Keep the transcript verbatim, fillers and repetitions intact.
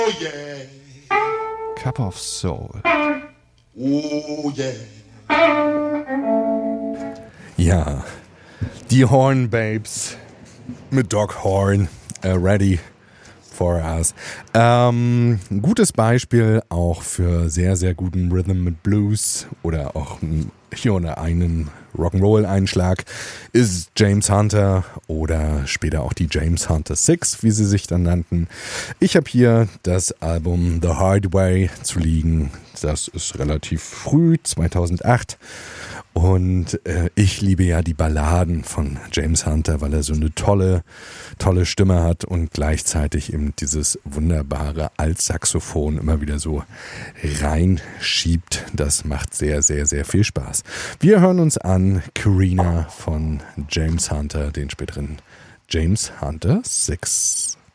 Cup of Soul. Oh yeah. Ja, die Horn Babes mit Doc Horn, uh, ready for us. Ähm, ein gutes Beispiel auch für sehr, sehr guten Rhythm and Blues oder auch hier oder einen Rock'n'Roll-Einschlag ist James Hunter oder später auch die James Hunter Six, wie sie sich dann nannten. Ich habe hier das Album The Hard Way zu liegen. Das ist relativ früh, zweitausendacht. Und äh, ich liebe ja die Balladen von James Hunter, weil er so eine tolle, tolle Stimme hat und gleichzeitig eben dieses wunderbare Altsaxophon immer wieder so reinschiebt. Das macht sehr, sehr, sehr viel Spaß. Wir hören uns an Carina von James Hunter, den späteren James Hunter Six.